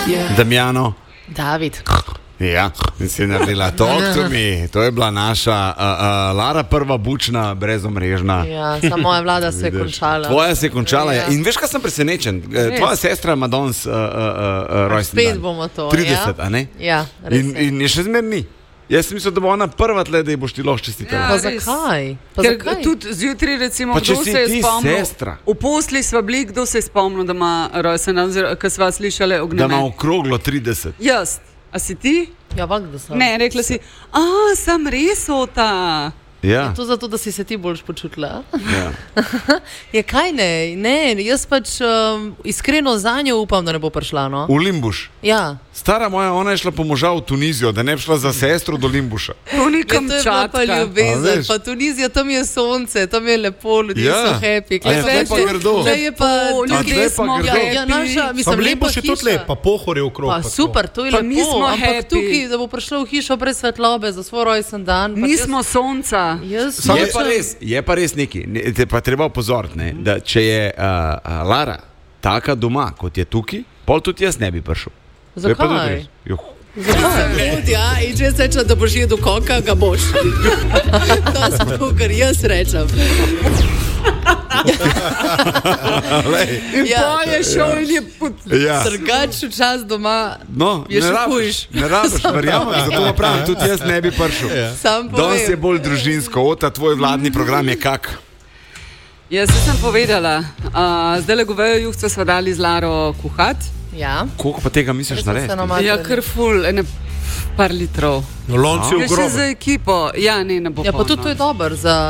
Damjano. David. Ja, in si naredila Talk to me. To je bila naša Lara prva bučna, brezomrežna. Ja, samo moja vlada se je končala. Tvoja se je končala, ja. In veš, kaj sem presenečen? Tvoja sestra ima danes rojstni dan. Spet bomo to, 30, a ne? Ja, res in je še zmer ni. Jaz sem mislil, da bo ona prva tle, da ji boš ti lahko čestitala. Pa zakaj? Ker tudi zjutraj, recimo, kdo se je spomnil, v posli sva bili, kdo se je spomnil, da ima rojstni dan, ker sva slišali ognjemet. Da ima okroglo 30. Jaz. A si ti? Ja, da sem. Ne, rekla si, sem res ota. Ja. Je to zato, da si se ti boljš počutila? Ja. Je kaj ne? Ne, jaz pač iskreno za njo upam, da ne bo prišla, no? V Limbuš. Ja. Stara moja, ona je šla po moža v Tunizijo, da ne bi šla za sestro do Limbuša. To ni Kamčatka. Pa ljubezen, pa Tunizija, tam je sonce, tam je lepo, ljudje so happy. Zdaj pa grdo. Zdaj je pa ljudje smo happy. Pa Limbuš je tudi lep, pa Pohor je okrog. Pa super, to je lepo, ampak tukaj, da bo prišla v hišo brez svetlobe za svoj rojsten dan. Nismo sonca. Je pa res neki, te pa treba opozoriti, da če je Lara taka doma, kot je tukaj, pol tudi jaz ne bi prišel. Zakaj? Zakaj? Ja, in če rečem, da boš jedel koka, ga boš. To je to, kar jaz rečem. In pa je šel in je Trgač v čas doma. No, je še hujš. Ne rabiš, verjamem, zato pravim, tudi jaz ne bi prišel. Danes je bolj družinsko, ota, tvoj vladni program je kak? Jaz sem povedala, zdaj le govejo juhce sva dali z Laro kuhat. Ja. Koliko pa tega misliš narediti? Ja, kar ful, par litrov. No, lonci v grobu. Še za ekipo, ja, ne bo. Ja, pa tudi to je dober za